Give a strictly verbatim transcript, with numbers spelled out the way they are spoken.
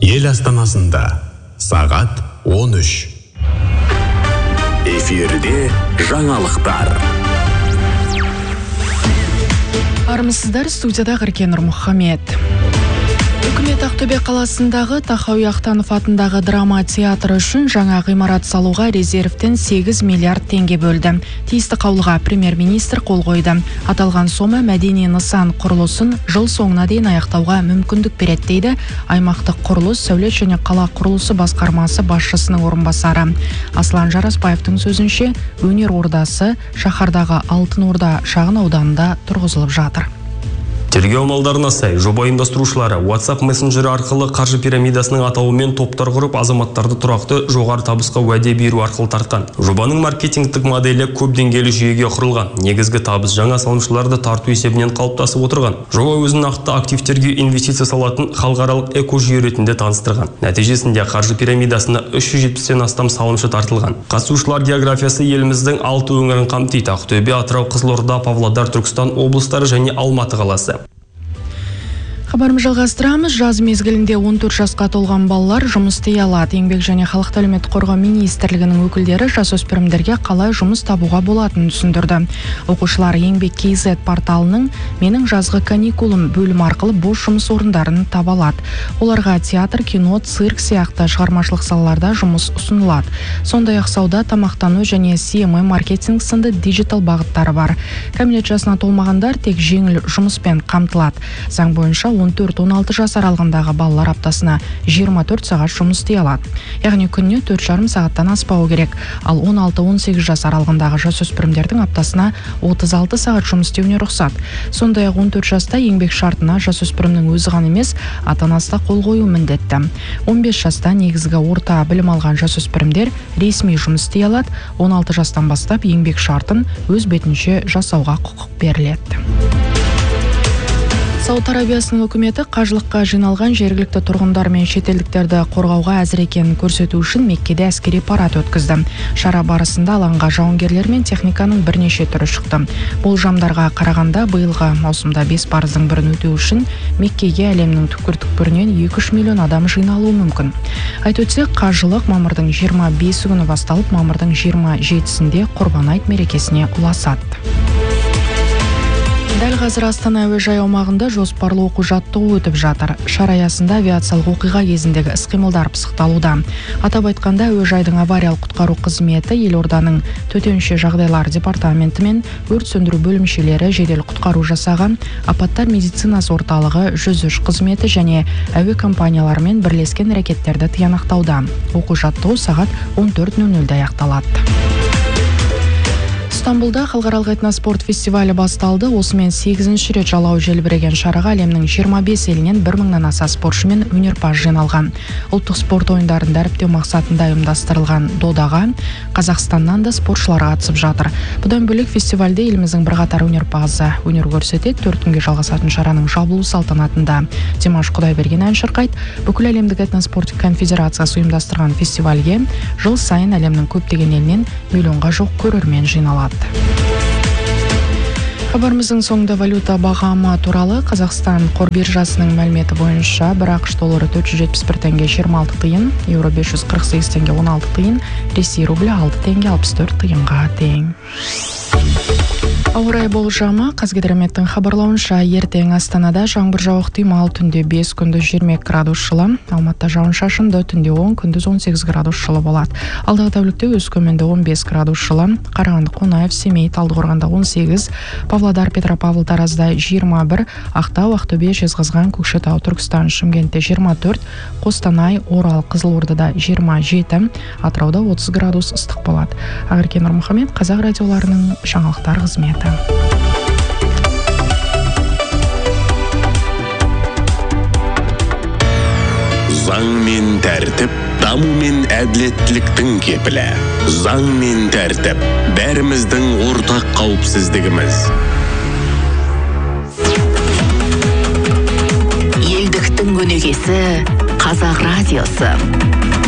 Ел астанасында сағат он үш. Эфирде жаңалықтар. Армысыздар, студияда Ғыркен Нұрмұхамед. Үкімет Ақтөбе қаласындағы Тахауи Ахтанов атындағы драма театры үшін жаңа ғимарат салуға резервтен сегіз миллиард теңге бөлді. Тиісті қаулыға премьер-министр қол қойды. Аталған сома мәдени нысан құрылысын жыл соңына дейін аяқтауға мүмкіндік береді дейді аймақтық құрылыс, сәулет және қала құрылысы басқармасы басшысының орынбасары. Аслан Жарасбаевтың сөзінше, өнер ордасы шаһардағы Алтын Орда шағын ауданында тұрғызылып жатыр. Тергеу амалдарына сай, жоба ұйымдастырушылары WhatsApp мессенджері арқылы қаржы пирамидасының атауымен топтар құрып, азаматтарды тұрақты жоғары табысқа уәде беру арқылы тартқан. Жобаның маркетингтік моделі көп деңгейлі жүйеге құрылған. Негізгі табыс жаңа салымшыларды тарту есебінен қалыптасып отырған. Жоба өзін нақты активтерге инвестиция салатын халықаралық эко-жүйе ретінде таныстырған. Нәтижесінде қаржы пирамидасына үш жүз жетпістен астам салымшы тартылған. Қатысушылар географиясы еліміздің алты өңірін қамтиды: Ақтөбе, Атырау, Қызылорда, Павлодар, Түркістан облыстары және Алматы қаласы. Хабарымыз жалғастырамыз. Жаз мезгілінде он төрт жасқа толған балалар жұмыс істей алады. Еңбек және халықты әлеуметтік қорғау министрлігінің өкілдері жасөспірімдерге қалай жұмыс табуға болатынын түсіндірді. Оқушылар еңбек кз порталының менің жазғы каникулым бөлім арқылы бос жұмыс орындарын таба алады. Оларға театр, кино, цирк сияқты шығармашылық салаларда жұмыс ұсынылады. Сондай-ақ сауда, тамақтану және си эм эм маркетинг сынды диджитал бағыттары бар. Кәмелет жасына толмағандар тек жеңіл жұмыспен қамтылады. Заң бойынша он төрт он алты жас аралығындағы балалар аптасына жиырма төрт сағат жұмыс істей алады. Яғни күніне төрт жарым сағаттан аспауы керек. Ал он алты он сегіз жас аралығындағы жасөспірімдердің аптасына отыз алты сағат жұмыс істеуіне рұқсат. Сондай-ақ он төрт жаста еңбек шартына жасөспірімнің өзі ғана емес, ата-анасы да қол қою міндетті. он бес жаста негізгі орта білім алған жасөспірімдер ресми жұмыс істей алады. он алты жастан бастап еңбек шартын өз бетінше жасауға құқық беріледі. Сауд Арабиясының үкіметі қажылыққа жиналған жергілікті тұрғындар мен шетелдіктерді қорғауға әзір екенін көрсету үшін Меккеде әскери парад өткізді. Шара барысында алаңға жауынгерлер мен техниканың бірнеше түрі шықты. Болжамдарға қарағанда биылғы маусымда бес парыздың бірін өтеу үшін Меккеге әлемнің түкпір-түкпірінен екі үш миллион адам жиналуы мүмкін. Айтып өтсек, қажылық мамырдың жиырма бесі күні басталып, мамырдың жиырма жетісінде Құрбан айт мерекесіне ұласады. Дәл қазір Астана әуежай аумағында жоспарлы оқу жаттығу өтіп жатыр. Шара аясында авиациялық оқиға кезіндегі іс-қимылдар пысықталуда. Атап айтқанда, әуежайдың авариялық құтқару қызметі, елорданың төтенше жағдайлар департаменті мен өрт сөндіру бөлімшелері, жедел құтқару жасаған, апаттар медицинасы орталығы, жүз үш қызметі және әуе компанияларымен бірлескен әрекеттерді тиянақтауда. Оқу жаттығу сағат он төрт нөл нөлде аяқталады. Стамбулда халықаралық этноспорт фестивалі басталды. Осымен сегізінші рет жалау желбіреген шараға әлемнің жиырма бес елінен бір мыңнан аса спортшы мен өнерпаз жиналған. Ұлттық спорт ойындарын дәріптеу мақсатында ұйымдастырылған додаға Қазақстаннан да спортшылар қатысып жатыр. Бұдан бөлек фестивальде еліміздің бірқатар өнерпазы өнер көрсетеді. төрт күнге жалғасатын шараның жабылу салтанатында Димаш Құдайберген ән шырқайды. Бүкіл әлемдік этноспорт конфедерациясы ұйымдастырған фестивальге жыл сайын әлемнің көптеген елінен миллионға жоқ көрермен жиналады. Хабарымыздың соңында валюта бағамы туралы. Қазақстан қор биржасының мәліметі бойынша бір ақш доллары төрт жүз жетпіс бір теңге жиырма алты тиын, еуро бес жүз қырық сегіз теңге он алты тиын, Ресей рублі алты теңге алпыс төрт тиынға тең. Ауа райы болжамы. Қазгидрометтің хабарлауынша, ертең Астанада жаңбыр жауы ықтимал, түнде бес, күндіз жиырма екі градус жылы. Алматыда жауын-шашынды, түнде он, күндіз он сегіз градус жылы болады. Алдағы тәулікте Өскеменде он бес градус жылы, Қарағанды, Қонаев, Семей, Талдықорғанда он сегіз, Павлодар, Петропавл, Таразда жиырма бір, Ақтау, Ақтөбе, Жезқазған, Көкшетау, Түркістан, Шымкентте жиырма төрт, Қостанай, Орал, Қызылордада жиырма жеті, Атырауда отыз градус ыстық болады. Ғыркен Нұрмұхамед, Қазақ радиоларының жаңалықтар қызметі. Заң мен тәртіп, даму мен әділеттіліктің кепілі. Заң мен тәртіп, бәріміздің ортақ қауіпсіздігіміз. Елдіктің өнегесі Қазақ радиосы.